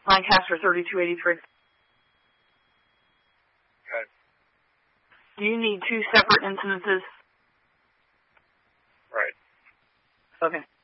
Lancaster 3283. Okay. Do you need two separate incidences? Right. Okay.